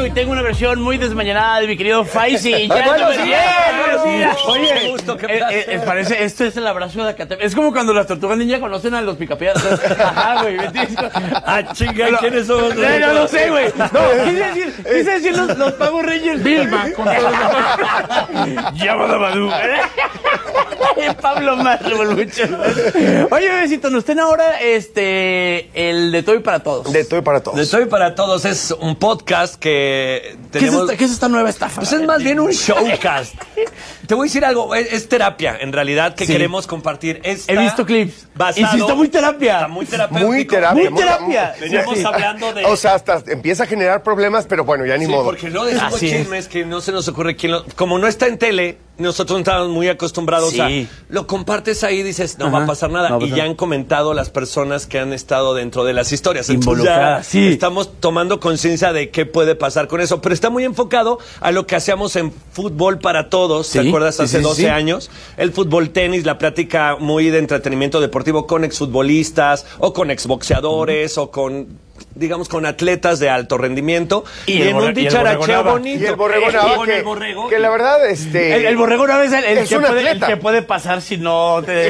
y tengo una versión muy desmañanada de mi querido Faisy. Buenos días. Oye, gusto, ¿qué parece, esto es el abrazo de Acatepec. Es como cuando las tortugas ninja conocen a los picapiedras. Ajá, güey. Chinga, ¿quiénes son? No sé, güey. No, quise decir los Power Rangers. Vilma, con todos. Llamada Badú. Pablo más Revolution. Oye, bebecito, nos ten ahora el de Todo y para Todos. De Todo y para Todos. De Todo y para Todos es un podcast que tenemos... ¿Qué es esta nueva estafa? Pues es más bien un showcast. Te voy a decir algo, es terapia, en realidad, que queremos compartir. He visto clips. Basado, y sí está muy terapia. Está muy terapéutico. Muy terapia. Veníamos hablando de... O sea, hasta empieza a generar problemas, pero bueno, ya ni modo. Porque luego decimos chismes que no se nos ocurre quién lo... Como no está en tele, nosotros no estamos muy acostumbrados a... Lo compartes ahí y dices, no va a pasar nada. Y ya han comentado las personas que han estado dentro de las historias. Involucradas, estamos tomando conciencia de qué puede pasar con eso. Pero está muy enfocado a lo que hacíamos en Fútbol para Todos. ¿Te acuerdas? Hace 12 años. El fútbol, tenis, la plática muy de entretenimiento deportivo con exfutbolistas o con exboxeadores o con... digamos, con atletas de alto rendimiento y en un dicharacheo bonito. Y el Borrego Nava, que la verdad, el Borrego Nava es el que puede pasar si no te...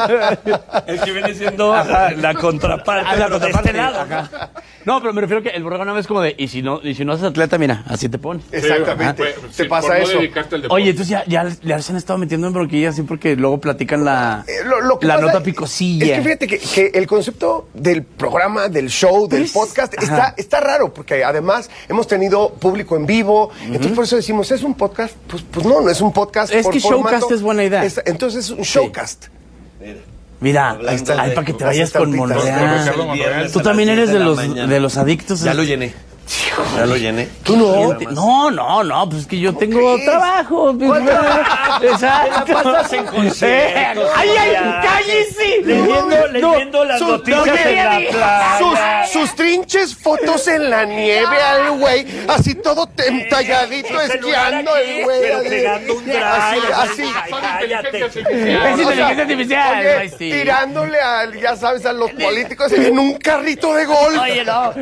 el que viene siendo la contraparte. La contraparte. No, pero me refiero que el Borrego Nava es como de, y si no haces atleta, mira, así te pones. Exactamente. Te pasa eso. Oye, entonces ya se han estado metiendo en bronquillas así porque luego platican la nota picosilla. Es que fíjate que el concepto del programa, del show, del podcast, está raro, porque además hemos tenido público en vivo, entonces por eso decimos, ¿es un podcast? Pues no es un podcast. Es que showcast es buena idea. Entonces es un showcast. Mira, ahí está, para que te vayas con Monreal. Tú también eres de los adictos. Ya lo llené. Ya lo llené. ¿Tú no? No, pues es que yo tengo trabajo. Exacto. La pasas en conciertos. ¡Ay, cállese! Leyendo las noticias en la playa. Sus trinches fotos en la nieve al güey, así todo talladito, esquiando el güey. Pero pegando un drive. Así. Cállate. Es inteligencia artificial. Tirándole ya sabes, a los políticos en un carrito de golf. Oye, no.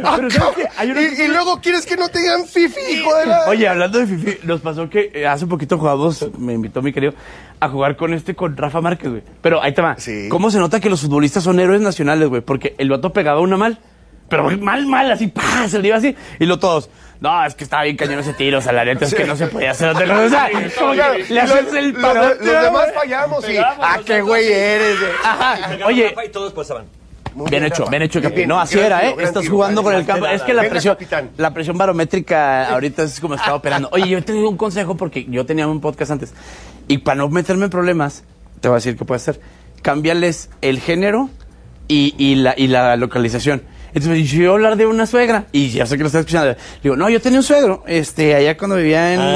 Y luego quieres que no te digan fifi, hijo de la... Oye, hablando de fifi, nos pasó que hace poquito jugamos, me invitó mi querido, a jugar con Rafa Márquez, güey. Pero ahí te va. ¿Cómo se nota que los futbolistas son héroes nacionales, güey? Porque el vato pegaba una mal, pero mal, así, se le iba así, y lo todos... No, es que estaba bien cañón ese tiro, o sea, la neta es que no se podía hacer otra cosa. O sea, como que le haces el parote. Los demás fallamos y... qué güey eres, güey. Ajá. Oye... Y todos pasaban. Bien hecho, Capi. No, así era, ¿eh? Estás jugando con el campo. Es que la presión barométrica ahorita es como está operando. Oye, yo te digo un consejo porque yo tenía un podcast antes. Y para no meterme en problemas, te voy a decir qué puedes hacer. Cámbiales el género y la localización. Entonces yo iba a hablar de una suegra y ya sé que lo estás escuchando. Digo, no, yo tenía un suegro, allá cuando vivía en...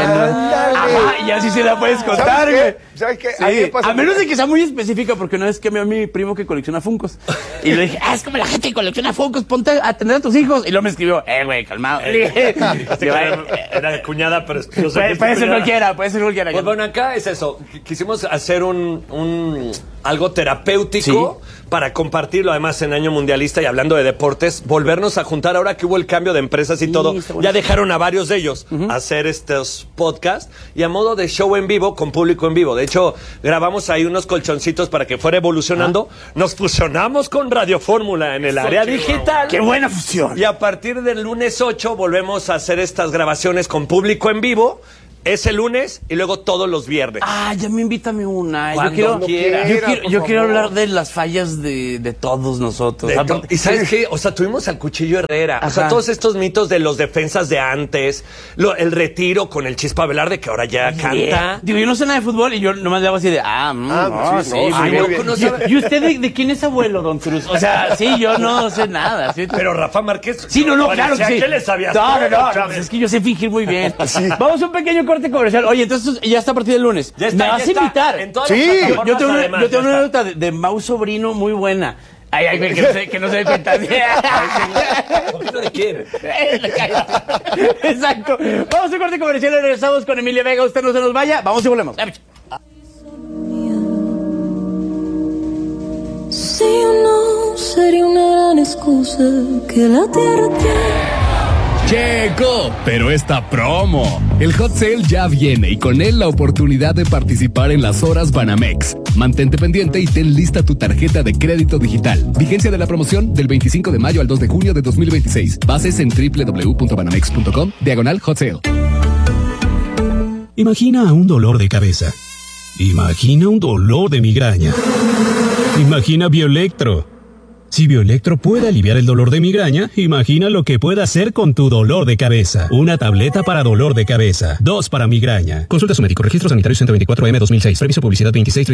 y así se la puedes contar, güey. ¿Sabes qué? Sí. A menos de que sea muy específica, porque una vez que me a mi primo que colecciona Funkos. Y le dije, es como la gente que colecciona Funkos, ponte a atender a tus hijos. Y luego me escribió, güey, calmado. Era cuñada, pero... Puede ser cualquiera. Pues bueno, acá es eso. Quisimos hacer algo terapéutico para compartirlo, además, en año mundialista y hablando de deportes, volvernos a juntar ahora que hubo el cambio de empresas y todo. Ya dejaron a varios de ellos hacer estos podcasts y a modo de show en vivo con público en vivo. De hecho, grabamos ahí unos colchoncitos para que fuera evolucionando. Nos fusionamos con Radio Fórmula en el área digital. ¡Qué buena fusión! Y a partir del lunes 8 volvemos a hacer estas grabaciones con público en vivo. Es el lunes y luego todos los viernes. Ya me invítame una. Yo quiero hablar de las fallas de todos nosotros. ¿Y sabes qué? O sea, tuvimos al Cuchillo Herrera. O sea, todos estos mitos de los defensas de antes, el retiro con el Chispa Velarde, que ahora ya canta. Digo, yo no sé nada de fútbol y yo nomás le hago así de, ¿Y usted de quién es abuelo, don Cruz? O sea, yo no sé nada. ¿Sí? Pero Rafa Márquez... Sí, claro que sí. ¿Qué le sabías? No, es que yo sé fingir muy bien. Vamos a un pequeño corte comercial. Oye, entonces ya está a partir del lunes. Ya está, ¿me vas a invitar? Yo tengo una nota de Mau Sobrino muy buena. Ay, que no se dé cuenta. ¿Poquito de quién? Exacto. Vamos a un corte comercial y regresamos con Emilia Vega. Usted no se nos vaya. Vamos y volvemos. Si no, sería una gran excusa que la tierra tiene. Checo, pero esta promo. El Hot Sale ya viene y con él la oportunidad de participar en las horas Banamex. Mantente pendiente y ten lista tu tarjeta de crédito digital. Vigencia de la promoción del 25 de mayo al 2 de junio de 2026. Bases en www.banamex.com/Hot Sale. Imagina un dolor de cabeza. Imagina un dolor de migraña. Imagina Bioelectro. Si Bioelectro puede aliviar el dolor de migraña, imagina lo que puede hacer con tu dolor de cabeza. Una tableta para dolor de cabeza. 2 para migraña. Consulta a su médico. Registro sanitario 124M 2006. Previso publicidad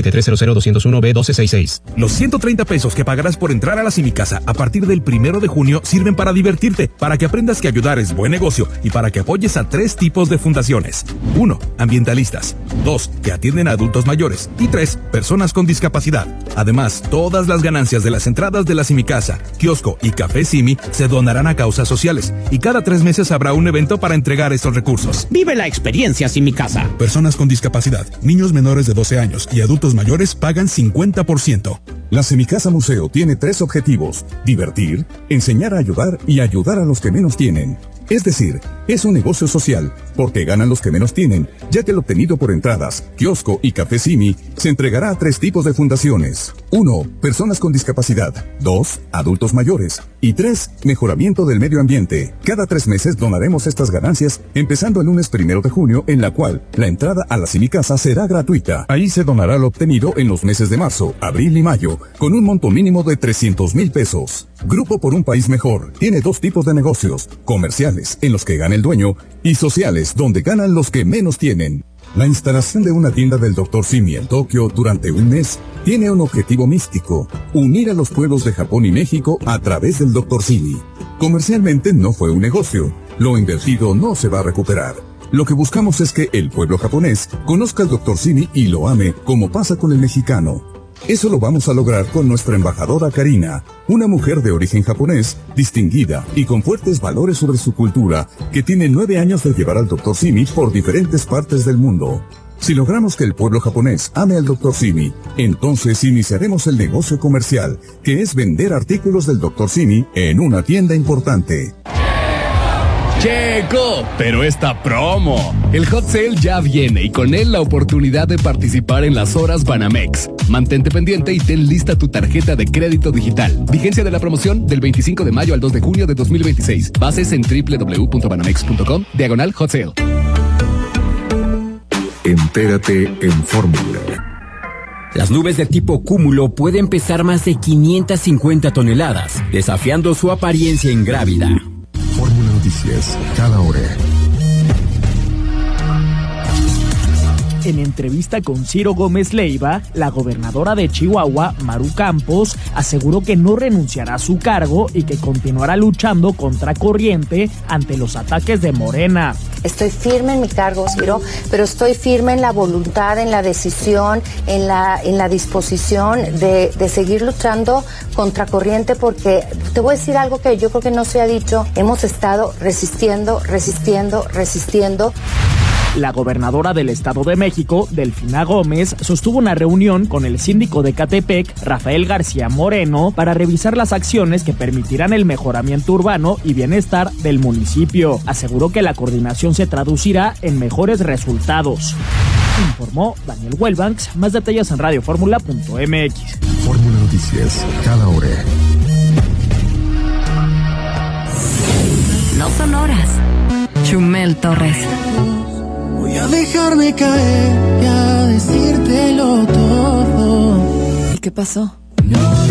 2633000201B1266. Los 130 pesos que pagarás por entrar a la Simicasa a partir del 1 de junio sirven para divertirte, para que aprendas que ayudar es buen negocio y para que apoyes a 3 tipos de fundaciones. 1. Ambientalistas. 2. Que atienden a adultos mayores. Y 3. Personas con discapacidad. Además, todas las ganancias de las entradas de la Simicasa, kiosco y café Simi se donarán a causas sociales y cada 3 meses habrá un evento para entregar estos recursos. Vive la experiencia Simicasa. Personas con discapacidad, niños menores de 12 años y adultos mayores pagan 50%. La Simicasa Museo tiene 3 objetivos: divertir, enseñar a ayudar y ayudar a los que menos tienen. Es decir, es un negocio social, porque ganan los que menos tienen, ya que el obtenido por entradas, kiosco y café Simi se entregará a 3 tipos de fundaciones. 1. Personas con discapacidad. 2. Adultos mayores. Y 3. Mejoramiento del medio ambiente. Cada 3 meses donaremos estas ganancias, empezando el lunes 1 de junio, en la cual la entrada a la Simicasa será gratuita. Ahí se donará lo obtenido en los meses de marzo, abril y mayo, con un monto mínimo de 300,000 pesos. Grupo por un país mejor tiene 2 tipos de negocios: comerciales, en los que gana el dueño, y sociales, donde ganan los que menos tienen. La instalación de una tienda del Dr. Simi en Tokio durante un mes tiene un objetivo místico: unir a los pueblos de Japón y México a través del Dr. Simi. Comercialmente no fue un negocio, lo invertido no se va a recuperar. Lo que buscamos es que el pueblo japonés conozca al Dr. Simi y lo ame, como pasa con el mexicano. Eso lo vamos a lograr con nuestra embajadora Karina, una mujer de origen japonés, distinguida y con fuertes valores sobre su cultura, que tiene 9 años de llevar al Dr. Simi por diferentes partes del mundo. Si logramos que el pueblo japonés ame al Dr. Simi, entonces iniciaremos el negocio comercial, que es vender artículos del Dr. Simi en una tienda importante. Checo, pero esta promo. El Hot Sale ya viene y con él la oportunidad de participar en las horas Banamex. Mantente pendiente y ten lista tu tarjeta de crédito digital. Vigencia de la promoción del 25 de mayo al 2 de junio de 2026. Bases en www.banamex.com/Hot Sale. Entérate en Fórmula. Las nubes de tipo cúmulo pueden pesar más de 550 toneladas, desafiando su apariencia ingrávida. Fórmula Noticias, cada hora. En entrevista con Ciro Gómez Leiva, la gobernadora de Chihuahua, Maru Campos, aseguró que no renunciará a su cargo y que continuará luchando contra corriente ante los ataques de Morena. Estoy firme en mi cargo, Ciro, pero estoy firme en la voluntad, en la decisión, en la disposición de seguir luchando contra corriente, porque te voy a decir algo que yo creo que no se ha dicho. Hemos estado resistiendo. La gobernadora del Estado de México, Delfina Gómez, sostuvo una reunión con el síndico de Ecatepec, Rafael García Moreno, para revisar las acciones que permitirán el mejoramiento urbano y bienestar del municipio. Aseguró que la coordinación se traducirá en mejores resultados. Informó Daniel Welbanks. Más detalles en radioformula.mx. Fórmula Noticias, cada hora. No son horas. Chumel Torres. Voy a dejarme caer y a decírtelo todo. ¿Y qué pasó? No.